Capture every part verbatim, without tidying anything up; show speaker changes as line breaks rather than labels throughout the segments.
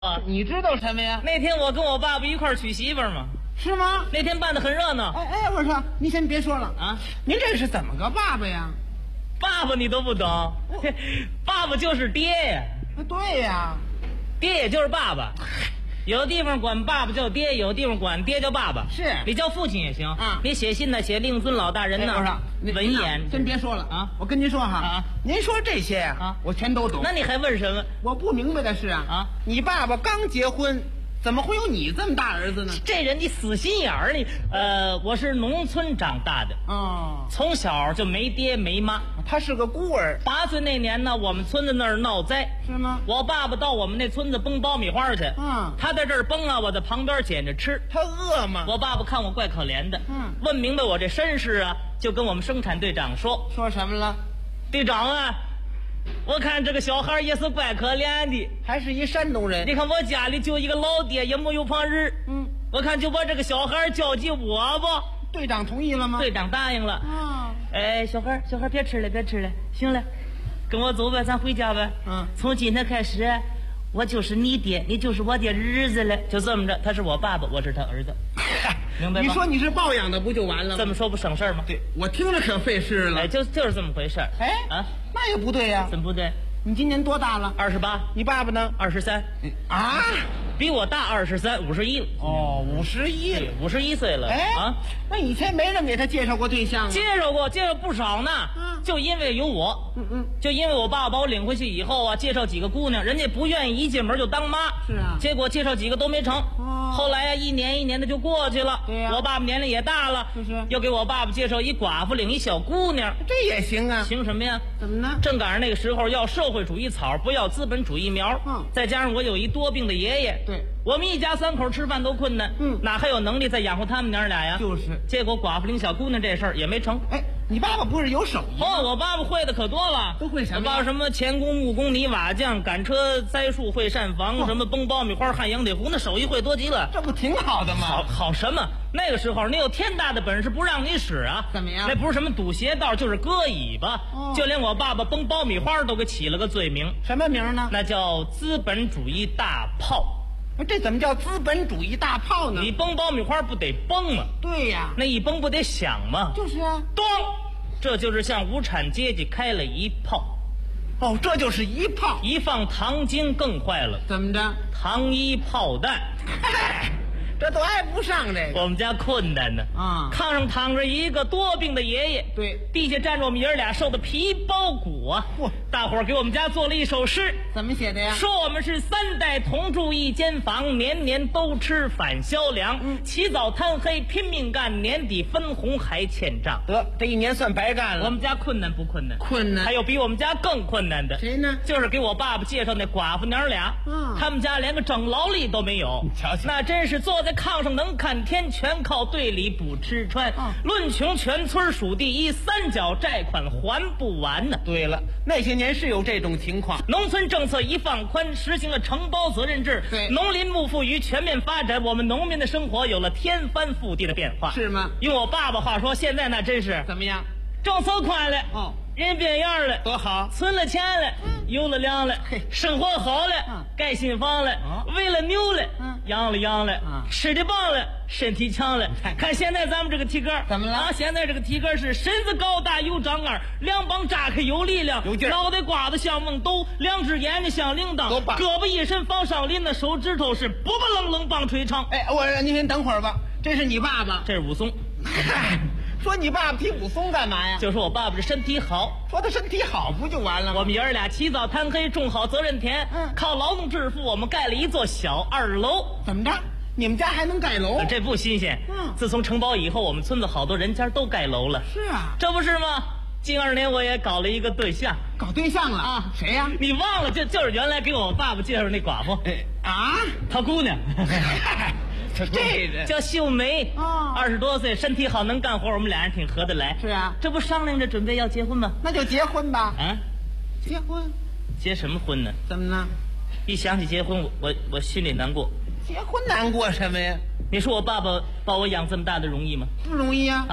啊，你知道什么呀？
那天我跟我爸爸一块儿娶媳妇儿嘛，
是吗？
那天办得很热闹。
哎哎，我说您先别说了
啊，
您这是怎么个爸爸呀？
爸爸你都不懂，爸爸就是爹呀。
对呀，
爹也就是爸爸。有地方管爸爸叫爹，有地方管爹叫爸爸。
是
你叫父亲也行
啊。
你写信呢，写令尊老大人呢。
我说
文言，
先别说了
啊。
我跟您说哈，
啊，
您说这些呀，
啊，
我全都懂。
那你还问什么？
我不明白的是啊，
啊，
你爸爸刚结婚，怎么会有你这么大儿子呢？
这人你死心眼儿你。呃，我是农村长大的，
哦，
从小就没爹没妈。
他是个孤儿。
八岁那年呢，我们村子那儿闹灾，
是吗？
我爸爸到我们那村子崩爆米花去。
嗯，
他在这儿崩啊，我在旁边捡着吃。
他饿吗？
我爸爸看我怪可怜的，
嗯，
问明白我这身世啊，就跟我们生产队长说，
说什么了？
队长啊，我看这个小孩也是怪可怜的，
还是一山东人。
你看我家里就一个老爹，也没有旁人，
嗯，
我看就把这个小孩交给我吧。
队长同意了吗？
队长答应了。
啊，
哎，小孩小孩别吃了别吃了，行了，跟我走吧，咱回家吧。
嗯，
从今天开始我就是你爹，你就是我的儿子了，就这么着，他是我爸爸，我是他儿子。明白吗？
你说你是抱养的不就完了吗？
这么说不省事吗？
对，我听着可费事了。
哎，就就是这么回事。
哎
啊，
那也不对呀。
怎么不对？
你今年多大了？
二十八。
你爸爸呢？
二十三。
啊，
比我大二十三，五十一了。
哦，五十一了，
五十一岁了。
哎
啊，
那以前没人给他介绍过对象啊？
介绍过，介绍不少呢。
嗯，
就因为有我，
嗯嗯，
就因为我爸爸把我领回去以后啊，介绍几个姑娘，人家不愿意一进门就当妈。
是啊，
结果介绍几个都没成。
哦，
后来啊，一年一年的就过去了。
对呀，
我爸爸年龄也大了，
就是
又给我爸爸介绍一寡妇，领一小姑娘。
这也行啊？
行什么呀？
怎么呢？
正赶上那个时候要社会主义草，不要资本主义苗。
嗯，
再加上我有一多病的爷爷。
对，
我们一家三口吃饭都困难。
嗯，
哪还有能力再养活他们娘俩呀？
就是。
结果寡妇领小姑娘这事儿也没成。
哎，你爸爸不是有手艺吗？
哦，我爸爸会的可多了。
都会什么？
我爸爸什么钳工、木工、泥瓦匠、赶车、栽树、会扇房，
哦，
什么崩爆米花、焊羊腿壶，那手艺会多极了。
这不挺好的吗？
好好什么？那个时候你有天大的本事不让你使啊？
怎么样？
那不是什么堵斜道，就是割尾巴。
哦，
就连我爸爸崩爆米花都给起了个罪名。
什么名呢？
那叫资本主义大炮。
这怎么叫资本主义大炮呢？
你崩爆米花不得崩吗？
对呀，
那一崩不得响吗？
就是啊，
咚，这就是向无产阶级开了一炮。
哦，这就是一炮。
一放糖精更坏了。
怎么着？
糖衣炮弹。
这都挨不上这个。
我们家困难呢
啊！
炕上躺着一个多病的爷爷，
对，
地下站着我们爷儿俩，瘦的皮包骨啊！
嚯，
大伙儿给我们家做了一首诗，
怎么写的呀？
说我们是三代同住一间房，年年都吃返销粮，
嗯，
起早贪黑拼命干，年底分红还欠账。
得，这一年算白干了。
我们家困难不困难？
困难。
还有比我们家更困难的。
谁呢？
就是给我爸爸介绍那寡妇娘俩。
嗯，
他们家连个整劳力都没有。
你瞧瞧，
那真是坐在炕上能看天，全靠队里补吃穿。
嗯，
论穷全村数第一，三角债款还不完呢。
对了，那些年是有这种情况。
农村政策一放宽，实行了承包责任制，
对，
农林牧副渔全面发展，我们农民的生活有了天翻覆地的变化。
是吗？
用我爸爸话说，现在那真是
怎么样？
政策宽了，
哦，
人变样了，
多好！
存了钱了，
嗯，
有了粮了，生活好了，
嗯，
盖新房了，
哦，
喂了牛了，
嗯，
养了羊了，
嗯，
吃的棒了，身体强了。
看,
看现在咱们这个体格
怎么了
啊？现在这个体格是身子高大有长杆，两膀扎开有力量，
有劲儿，
脑袋瓜子像瓮斗，两只眼睛像铃铛，胳膊一伸放上林的手指头是不不愣愣棒槌长。
哎，我您先等会儿吧，这是你爸爸，
这是武松。
说你爸爸提武松干嘛呀？
就说我爸爸这身体好，
说他身体好不就完了吗？
我们爷儿俩起早贪黑种好责任田，
嗯，
靠劳动致富，我们盖了一座小二楼。
怎么着？你们家还能盖楼？
这不新鲜。
嗯，
自从承包以后，我们村子好多人家都盖楼了。
是啊，
这不是吗？近二年我也搞了一个对象。
搞对象了
啊？
谁呀？
你忘了？就就是原来给我爸爸介绍那寡妇。
哎啊，
他姑娘。
这人
叫秀梅，
哦，
二十多岁，身体好，能干活，我们俩人挺合得来。
是啊，
这不商量着准备要结婚吗？
那就结婚吧。
啊，
结婚？
结什么婚呢？
怎么呢？
一想起结婚，我我我心里难过。
结婚难过什么呀？
你说我爸爸把我养这么大的容易吗？
不容易啊！
啊，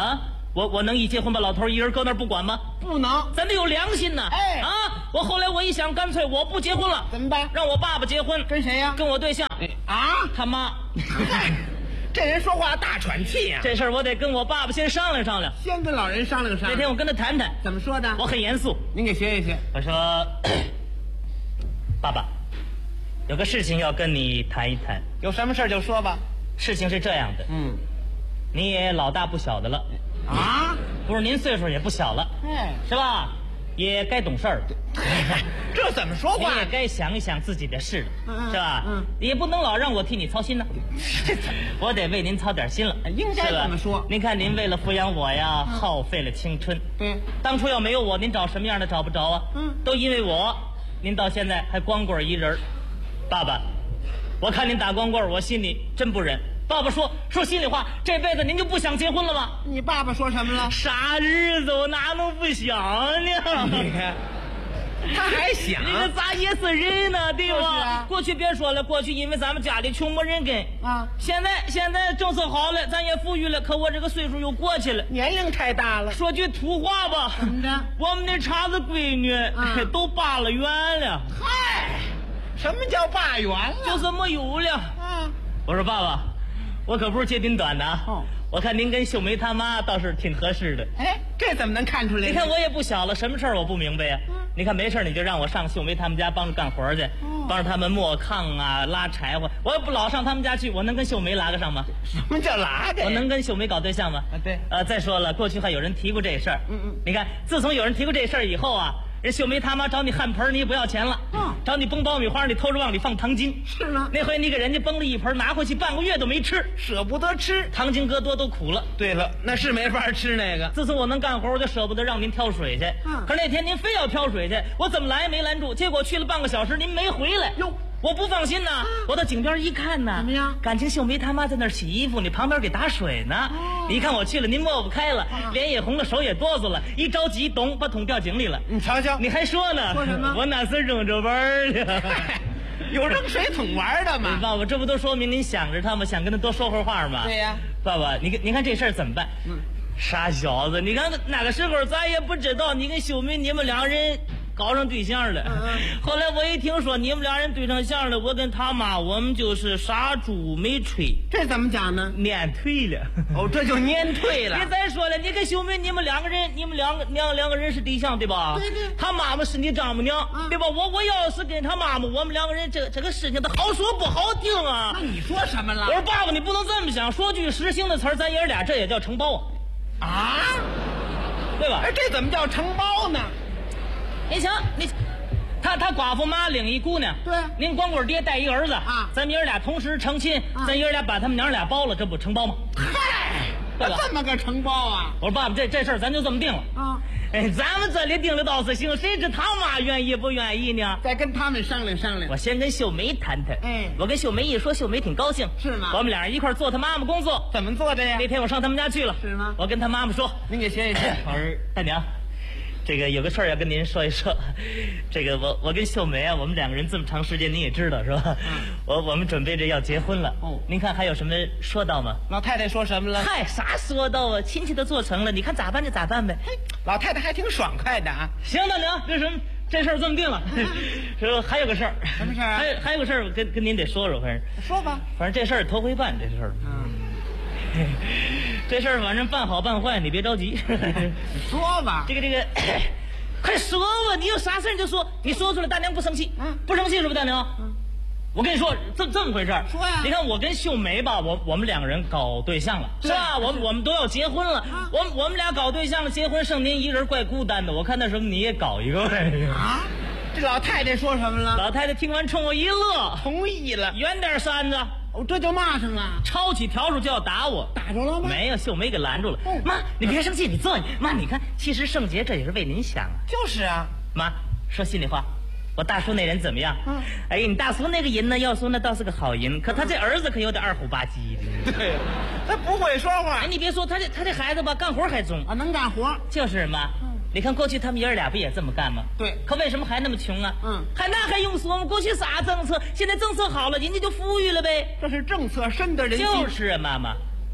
我我能一结婚把老头一人搁那儿不管吗？
不能，
咱得有良心呐！
哎
啊！我后来我一想，干脆我不结婚了，
怎么办？
让我爸爸结婚，
跟谁呀？
跟我对象
啊，
他妈。
这人说话大喘气呀！
这事儿我得跟我爸爸先商量商量，
先跟老人商量商量。
那天我跟他谈谈，
怎么说的？
我很严肃，
您给学一学。
我说，爸爸，有个事情要跟你谈一谈。
有什么事就说吧。
事情是这样的，
嗯，
你也老大不小的了
啊，
不是您岁数也不小了，
哎，
是吧？也该懂事儿了。
这怎么说话？
你也该想一想自己的事了，
嗯、
是吧？
嗯，
也不能老让我替你操心呢。我得为您操点心了。
应该这么说。
您看，您为了抚养我呀，嗯、耗费了青春。
对，
当初要没有我，您找什么样的找不着啊？
嗯，
都因为我，您到现在还光棍一人。爸爸，我看您打光棍，我心里真不忍。爸爸说说心里话，这辈子您就不想结婚了吗？
你爸爸说什么了？
啥日子我哪能不想呢？
你看，他还想，
你这咋也是人呢，对吧？
啊、
过去别说了，过去因为咱们家里穷没人跟
啊，
现在现在政策好了，咱也富裕了，可我这个岁数又过去了，
年龄太大了。
说句土话吧，
怎么着？
我们那碴子闺女、啊、都罢了园了。
嗨，什么叫罢园了？
就是没有了。
啊，
我说爸爸。我可不是揭您短的啊！
哦，
我看您跟秀梅他妈倒是挺合适的。
哎，这怎么能看出来？
你看我也不小了，什么事儿我不明白呀、啊？嗯、你看没事你就让我上秀梅他们家帮着干活去，哦、帮着他们磨炕啊、拉柴火。我也不老上他们家去，我能跟秀梅拉个上吗？
什么叫拉个？
我能跟秀梅搞对象吗？
啊，对。
呃，再说了，过去还有人提过这事儿。
嗯嗯。
你看，自从有人提过这事儿以后啊。人秀梅他妈找你焊盆，你也不要钱了。
嗯，
找你崩爆米花，你偷着往里放糖精。
是呢，
那回你给人家崩了一盆，拿回去半个月都没吃，
舍不得吃，
糖精搁多都苦了。
对了，那是没法吃那个。
自从我能干活，我就舍不得让您挑水去。
嗯，
可是那天您非要挑水去，我怎么拦也没拦住，结果去了半个小时，您没回来。
哟，
我不放心呐，啊、我到井边一看呐，
怎么样？
感情秀梅他妈在那儿洗衣服，你旁边给打水呢。哦，你一看我去了，您抹不开了，啊、脸也红了，手也哆嗦了，一着急，咚，把桶掉井里了。
你瞧瞧，
你还说呢？
说什么？
我那是扔着玩儿的。
有扔水桶玩的吗？
爸爸，这不都说明您想着他吗？想跟他多说会话吗？
对呀、啊。
爸爸，你你看这事儿怎么办？
嗯，
傻小子，你看那个时候咱也不知道你跟秀梅你们两人搞上对象了。
嗯嗯。
后来我一听说你们俩人对上象了，我跟他妈我们就是杀猪没吹。
这怎么讲呢？
撵退了。
哦，这就撵退了。
别再说了，你跟秀梅你们两个人，你们两个两两个人是对象对吧？
对对。
他妈妈是你丈母娘，
嗯、
对吧？我我要是跟他妈妈，我们两个人这这个事情，他好说不好听啊。
那你说什么了？
我说爸爸，你不能这么想，说句实心的词儿，咱爷俩这也叫承包啊。
啊？
对吧？
哎，这怎么叫承包呢？
你瞧，你他他寡妇妈领一姑娘，
对，
您光棍爹带一儿子
啊，
咱爷俩同时成亲，
啊、
咱爷俩把他们娘俩包了，这不承包吗？
嗨，这么个承包啊！
我说爸爸，这这事儿咱就这么定了
啊。
哎，咱们这里定的倒是行，谁知他妈愿意不愿意呢？
再跟他们商量商量。
我先跟秀梅谈谈。
哎，
我跟秀梅一说，秀梅挺高兴。
是吗？
我们俩人一块做她妈妈工作。
怎么做的呀？
那天我上他们家去了。
是吗？
我跟他妈妈说，
您给学一学。
我说大娘，这个有个事儿要跟您说一说。这个我我跟秀梅啊，我们两个人这么长时间，您也知道是吧？
嗯。
我我们准备着要结婚了。
哦。
您看还有什么说道吗？
老太太说什么了？
嗨，啥说道啊？亲戚都做成了，你看咋办就咋办呗。
嘿，老太太还挺爽快的啊。
行，大娘，这什么这事儿这么定了。说还有个事儿。
什么事儿啊？
还还有个事儿跟跟您得说说，反正。
说吧。
反正这事儿头回办这事儿。
嗯。
这事儿反正办好办坏，你别着急。
你说吧。
这个这个，快说吧！你有啥事你就说，你说出来，大娘不生气。
嗯，
不生气是不是，大娘？
嗯。
我跟你说，这这么回事儿。
说呀。
你看我跟秀梅吧，我我们两个人搞对象了，是吧？我们我们都要结婚了。
啊。
我们我们俩搞对象了，结婚剩您一人怪孤单的。我看那什么你也搞一个呗。
啊？这老太太说什么了？
老太太听完冲我一乐，
同意了。
远点扇子。
哦，这就骂上了，
抄起笤帚就要打我，
打着了吗？
没有，秀梅给拦住了。
哦、
妈，你别生气，你坐下。妈，你看，其实圣杰这也是为您想啊。
就是啊，
妈，说心里话，我大叔那人怎么样？
嗯，
哎呀，你大叔那个人呢，要说那倒是个好人，可他这儿子可有点二虎吧唧的。
对，他不会说话。
哎，你别说，他这他这孩子吧，干活还中
啊，能干活。
就是妈。嗯。你看过去他们爷儿俩不也这么干吗？
对，
可为什么还那么穷啊？
嗯，
还那还用说吗？过去啥政策，现在政策好了，人家就富裕了呗。
这是政策深得人心。
就是啊，妈妈，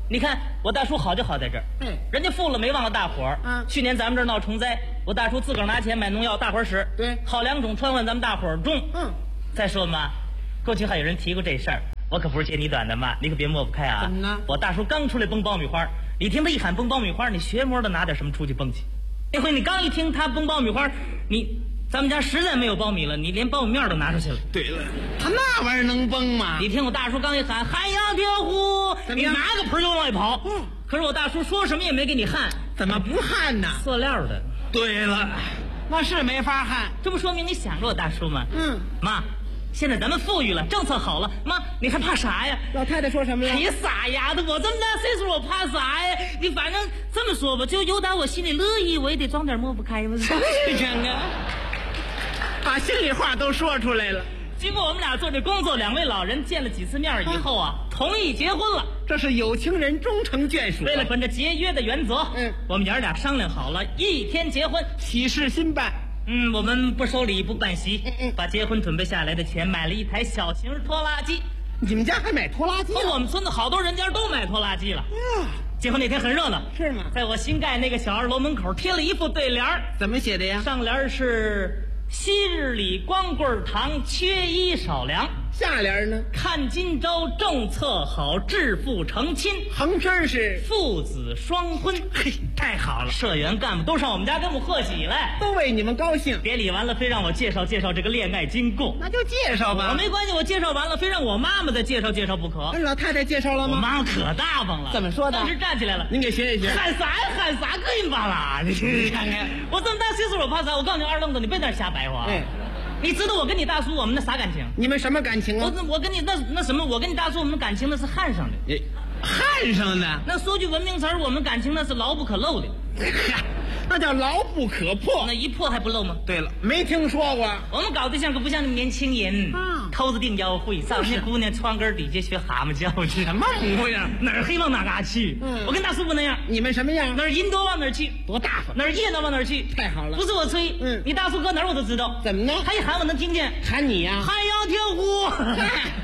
你看我大叔好就好在这儿，
嗯，
人家富了没忘了大伙儿。
嗯，
去年咱们这儿闹虫灾，我大叔自个儿拿钱买农药，大伙儿使。
对，
好两种传唤咱们大伙儿种。
嗯，
再说嘛，过去还有人提过这事儿，我可不是揭你短的嘛，你可别抹不开啊。
怎么呢？
我大叔刚出来蹦爆米花，你听他一喊蹦爆米花，你学摸的拿点什么出去蹦去。那回你刚一听他蹦爆米花，你咱们家实在没有苞米了，你连苞米面都拿出去了。
对了，他那玩意儿能蹦吗？
你听我大叔刚一喊喊呀飘呼，你拿个盆就往外跑。
嗯，
可是我大叔说什么也没给你焊，
怎么不焊呢？
塑料的。
对了，那是没法焊，
这不说明你想着我大叔吗？
嗯，
妈，现在咱们富裕了，政策好了，妈你还怕啥呀？
老太太说什么了？
你傻丫头，我这么大岁数我怕啥呀？你反正这么说吧，就有打我心里乐意，我也得装点抹不开嘛。
什么事情啊？把心里话都说出来了。
经过我们俩做这工作，两位老人见了几次面以后啊，同意结婚了。
这是有情人终成眷属。
为了本着节约的原则，
嗯，
我们爷儿俩商量好了，一天结婚，
喜事新办。
嗯，我们不收礼不办席，
嗯嗯，
把结婚准备下来的钱买了一台小型拖拉机。
你们家还买拖拉机？
我们村子好多人家都买拖拉机了。
啊，
结婚那天很热闹，
是吗？
在我新盖那个小二楼门口贴了一副对联儿，
怎么写的呀？
上联是昔日里光棍堂，缺衣少粮。
下联呢？
看今朝政策好，致富成亲。
横批是
父子双婚。
嘿，太好了！
社员干部都上我们家跟我们贺喜来，
都为你们高兴。
别理完了，非让我介绍介绍这个恋爱经过。
那就介绍吧。
我没关系，我介绍完了，非让我妈妈再介绍介绍不可。
老太太介绍了吗？
我妈妈可大方了。
怎么说的？
当时站起来了，
您给学一学。
喊啥呀？喊啥个人巴啦？你看看，我这么大岁数，我怕啥？我告诉你，二愣子，你别在那瞎白话。
哎，
你知道我跟你大叔我们那啥感情？
你们什么感情啊？
我我跟你那那什么，我跟你大叔我们感情那是焊上的。
你焊上的？
那说句文明词儿，我们感情那是牢不可漏的。
那叫牢不可破。
那一破还不漏吗？
对了，没听说过。
我们搞对象可不像那么年轻人，
啊，
偷着定腰会，上那姑娘窗根底下学蛤蟆叫去。
什么模样？
哪儿黑往哪嘎去。
嗯，
我跟大叔不那样。
你们什么样？
哪儿人多往哪儿去，
多大方。
哪儿热闹往哪儿去。
太好了。
不是我吹，
嗯，
你大叔搁哪儿我都知道。
怎么呢？
他一喊我能听见。
喊你呀？
喊要跳呼。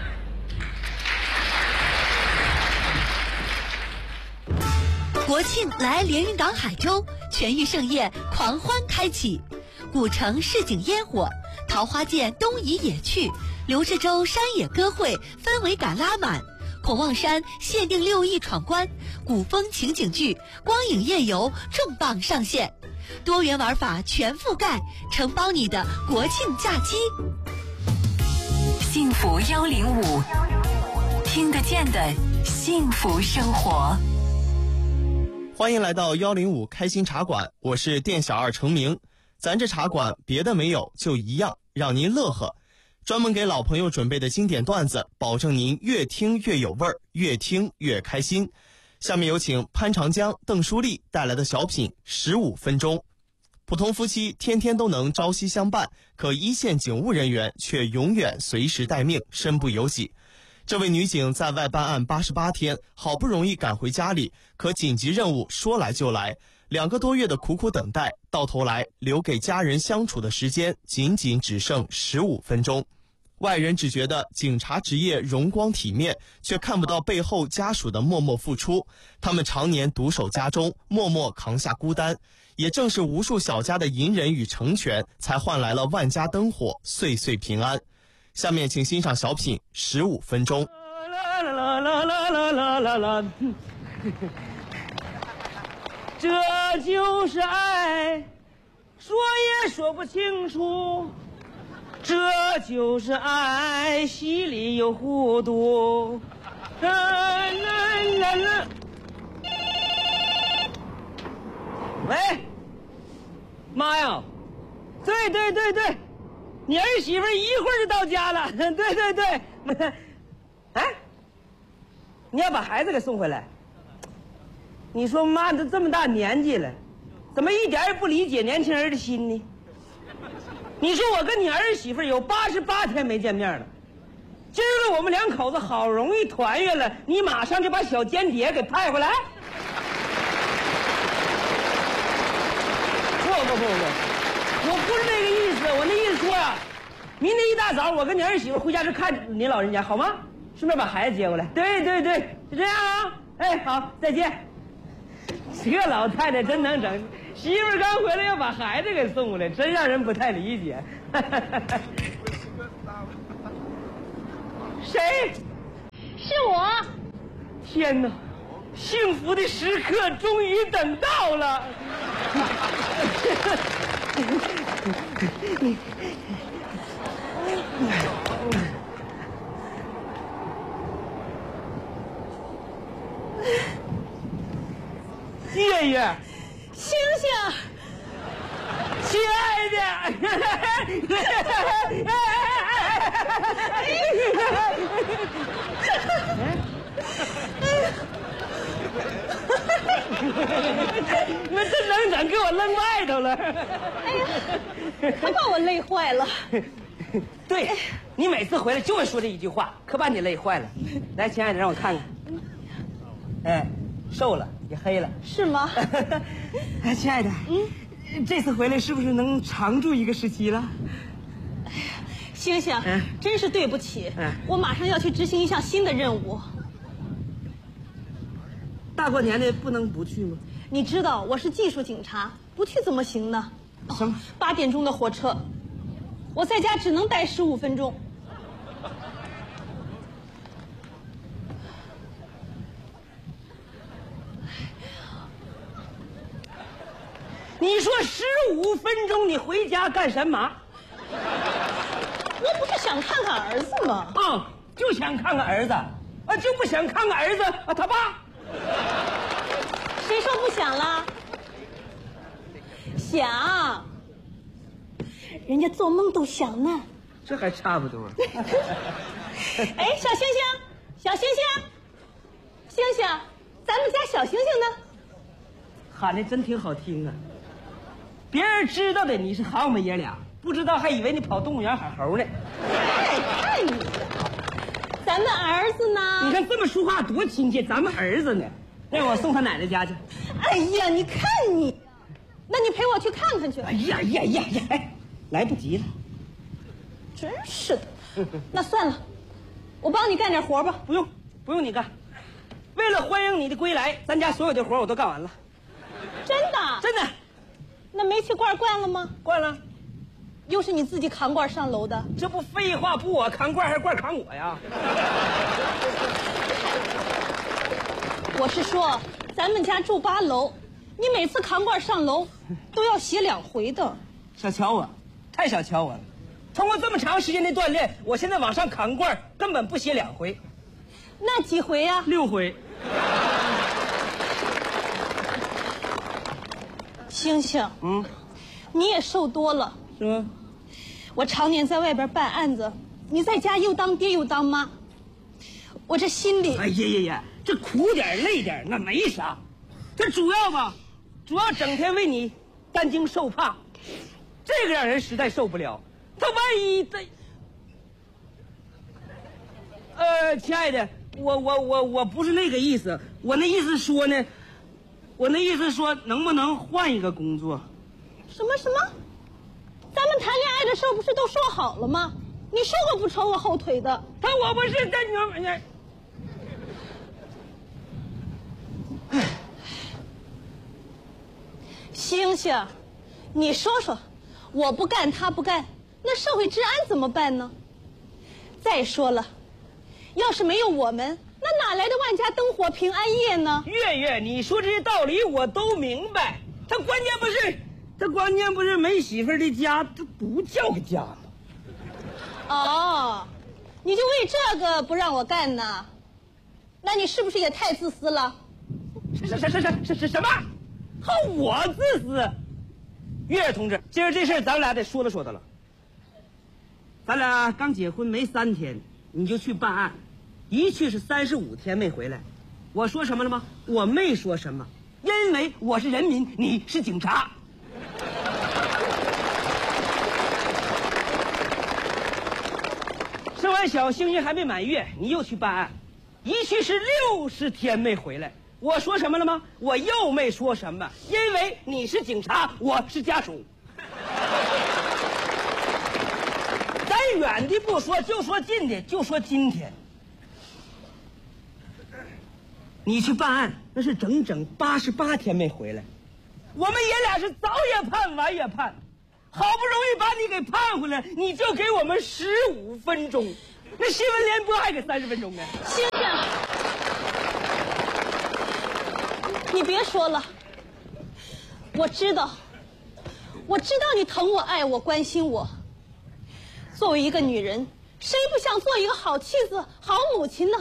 国庆来连云港海州，全域盛宴狂欢开启，古城市井烟火，桃花涧东移野趣，刘志洲山野歌会氛围感拉满，孔望山限定六亿闯关，古风情景剧光影夜游重磅上线，多元玩法全覆盖，承包你的国庆假期。
幸福幺零五，听得见的幸福生活。
欢迎来到幺零五开心茶馆，我是店小二程明。咱这茶馆别的没有，就一样，让您乐呵。专门给老朋友准备的经典段子，保证您越听越有味儿，越听越开心。下面有请潘长江、邓淑丽带来的小品十五分钟。普通夫妻天天都能朝夕相伴，可一线警务人员却永远随时待命，身不由己。这位女警在外办案八十八天，好不容易赶回家里，可紧急任务说来就来，两个多月的苦苦等待，到头来留给家人相处的时间仅仅只剩十五分钟。外人只觉得警察职业荣光体面，却看不到背后家属的默默付出。他们常年独守家中，默默扛下孤单。也正是无数小家的隐忍与成全，才换来了万家灯火，岁岁平安。下面请欣赏小品十五分钟。
啦啦啦啦啦啦啦啦，这就是爱，说也说不清楚。这就是爱，稀里又糊涂。啦啦啦啦。喂，妈呀！对对对对。你儿媳妇一会儿就到家了，对对对，哎，你要把孩子给送回来？你说妈都这么大年纪了，怎么一点也不理解年轻人的心呢？你说我跟你儿媳妇有八十八天没见面了，今儿个我们两口子好容易团圆了，你马上就把小间谍给派回来？不不不不。我不是那个意思，我那意思说呀、啊，明天一大早我跟你儿媳妇回家去看你老人家，好吗？顺便把孩子接过来。对对对，是这样啊。 哎，好，再见。这老太太真能整，媳妇刚回来要把孩子给送过来，真让人不太理解。谁？
是我。
天哪，幸福的时刻终于等到了。月月，
星星，
亲爱的，你们这能整给我扔外头了。
哎呀，他把我累坏了。
对，你每次回来就会说这一句话，可把你累坏了。来，亲爱的，让我看看。哎，瘦了也黑了，
是吗？
哎，亲爱的，嗯，这次回来是不是能常住一个时期了？
哎呀，星星，
嗯，
真是对不起，
嗯，
我马上要去执行一项新的任务。
大过年的不能不去吗？
你知道我是技术警察，不去怎么行呢？
什么？
八点钟的火车，我在家只能待十五分钟。
你说十五分钟你回家干什么？
我不是想看看儿子吗？
嗯，就想看看儿子，啊，就不想看看儿子啊他爸。
谁说不想了？想，人家做梦都想呢。
这还差不多。
哎，小星星，小星星，星星，咱们家小星星呢？
喊的真挺好听啊！别人知道的你是好我们爷俩，不知道还以为你跑动物园喊猴呢。
哎，看你的，咱们儿子呢？
你看这么说话多亲切，咱们儿子呢？让我送他奶奶家去。
哎呀，你看你，那你陪我去看看去。
哎呀呀呀呀！哎，来不及了。
真是的。那算了，我帮你干点活吧。
不用，不用你干。为了欢迎你的归来，咱家所有的活我都干完了。
真的？
真的。
那煤气罐灌了吗？
灌了。
又是你自己扛罐上楼的？
这不废话，不我扛罐还是罐扛我呀？
我是说，咱们家住八楼，你每次扛罐上楼都要洗两回的。
小瞧我，太小瞧我了。通过这么长时间的锻炼，我现在往上扛罐根本不洗两回。
那几回呀？
六回。
星星，
嗯，
你也瘦多了，
是吗？
我常年在外边办案子，你在家又当爹又当妈，我这心里……
哎呀呀呀，这苦点累点那没啥，这主要吧，主要整天为你担惊受怕，这个让人实在受不了。他万一这……呃，亲爱的，我我我我不是那个意思，我那意思说呢，我那意思说能不能换一个工作？
什么什么？咱们谈恋爱的时候不是都说好了吗？你说过不扯我后腿的。
他我不是在你们那。
星星，你说说，我不干他不干，那社会治安怎么办呢？再说了，要是没有我们，那哪来的万家灯火平安夜呢？
月月，你说这些道理我都明白，他关键不是，他关键不是没媳妇儿的家，这不叫个家吗？
哦，你就为这个不让我干呢？那你是不是也太自私了？
什什什什什什什么？好，我自私？月月同志，今儿这事儿咱俩得说道说道了。咱俩刚结婚没三天，你就去办案，一去是三十五天没回来。我说什么了吗？我没说什么，因为我是人民，你是警察。生完小星星还没满月，你又去办案，一去是六十天没回来。我说什么了吗？我又没说什么，因为你是警察，我是家属。咱远的不说，就说近的，就说今天。 你去办案，那是整整八十八天没回来。我们爷俩是早也盼晚也盼，好不容易把你给盼回来，你就给我们十五分钟，那新闻联播还给三十分钟呢。
星星，你别说了，我知道，我知道你疼我、爱我、关心我。作为一个女人，谁不想做一个好妻子、好母亲呢？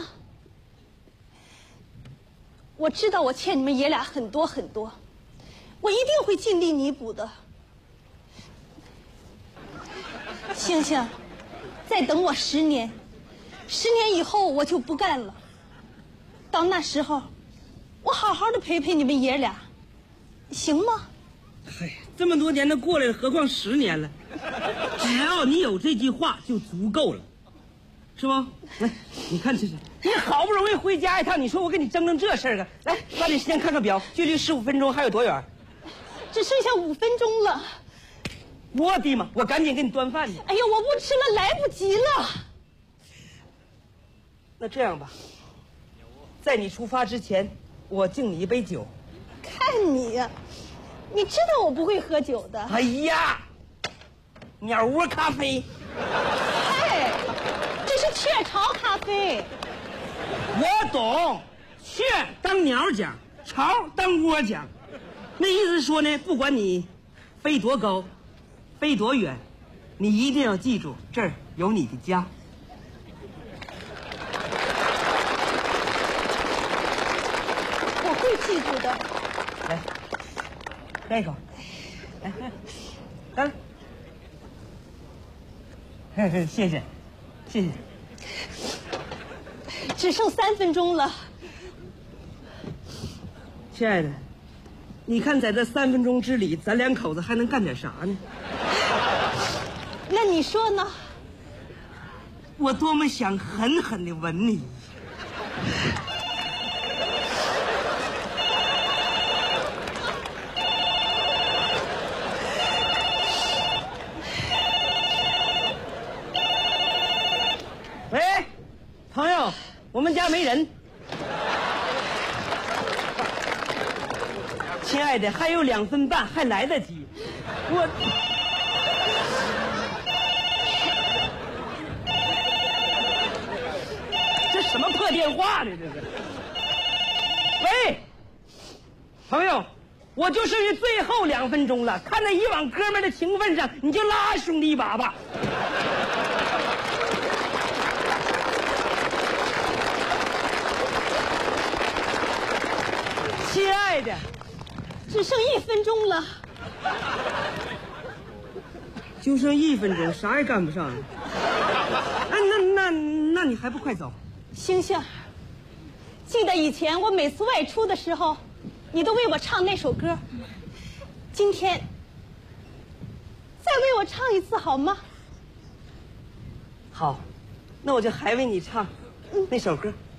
我知道我欠你们爷俩很多很多，我一定会尽力弥补的。星星，再等我十年，十年以后我就不干了。到那时候，我好好的陪陪你们爷俩，行吗？
嗨，这么多年都过来了，何况十年了？只要你有这句话就足够了，是吧？来，你看这是，你好不容易回家一趟，你说我跟你争争这事儿啊？来，抓紧时间看看表，距离十五分钟还有多远？
只剩下五分钟了。
我的妈！我赶紧给你端饭去。
哎呀，我不吃了，来不及了。
那这样吧，在你出发之前，我敬你一杯酒。
看你呀，你知道我不会喝酒的。
哎呀，鸟窝咖啡。
嗨，这是雀巢咖啡。
我懂，雀当鸟讲，巢当窝讲。那意思是说呢，不管你飞多高，飞多远，你一定要记住，这儿有你的家。
我会记住的。
来，干一口，来，干。嘿嘿，谢谢，谢谢。
只剩三分钟了，
亲爱的，你看在这三分钟之里，咱两口子还能干点啥呢？
那你说呢？
我多么想狠狠地吻你。喂，朋友，我们家没人。亲爱的，还有两分半，还来得及。我。这什么破电话呢？这是。喂，朋友，我就剩余最后两分钟了，看在以往哥们的情分上，你就拉兄弟一把吧。亲爱的，
只剩一分钟了，
就剩一分钟，啥也干不上。哎，那那那你还不快走？
星星，记得以前我每次外出的时候，你都为我唱那首歌。今天再为我唱一次好吗？
好，那我就还为你唱那首歌。